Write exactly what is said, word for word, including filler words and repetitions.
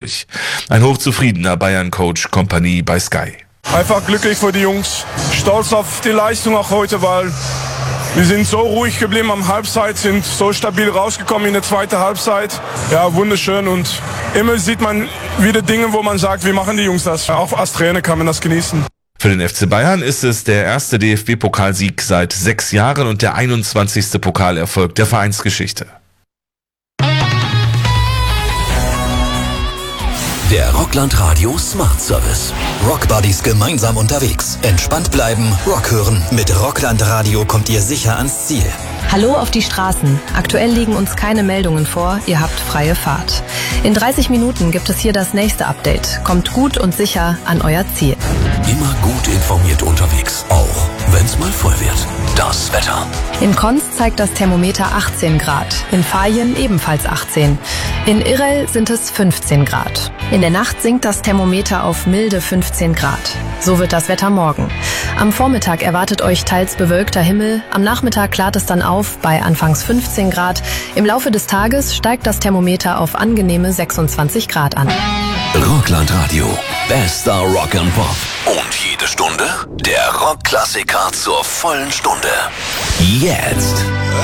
durch. Ein hochzufriedener Bayern-Coach Kompanie bei Sky. Einfach glücklich für die Jungs, stolz auf die Leistung auch heute, weil wir sind so ruhig geblieben am Halbzeit, sind so stabil rausgekommen in der zweiten Halbzeit. Ja, wunderschön, und immer sieht man wieder Dinge, wo man sagt, wie machen die Jungs das? Auch als Trainer kann man das genießen. Für den F C Bayern ist es der erste D F B-Pokalsieg seit sechs Jahren und der einundzwanzigste Pokalerfolg der Vereinsgeschichte. Der Rockland Radio Smart Service. Rockbuddies gemeinsam unterwegs. Entspannt bleiben, Rock hören. Mit Rockland Radio kommt ihr sicher ans Ziel. Hallo auf die Straßen. Aktuell liegen uns keine Meldungen vor. Ihr habt freie Fahrt. In dreißig Minuten gibt es hier das nächste Update. Kommt gut und sicher an euer Ziel. Immer gut informiert unterwegs. Auch wenn's mal voll wird. Das Wetter. In Konz zeigt das Thermometer achtzehn Grad. In Vaihingen ebenfalls achtzehn. In Irrel sind es fünfzehn Grad. In der Nacht sinkt das Thermometer auf milde fünfzehn Grad. So wird das Wetter morgen. Am Vormittag erwartet euch teils bewölkter Himmel. Am Nachmittag klart es dann auf bei anfangs fünfzehn Grad. Im Laufe des Tages steigt das Thermometer auf angenehme sechsundzwanzig Grad an. Rockland Radio. Bester Rock and Pop. Und jede Stunde der Rockklassiker zur vollen Stunde. Jetzt.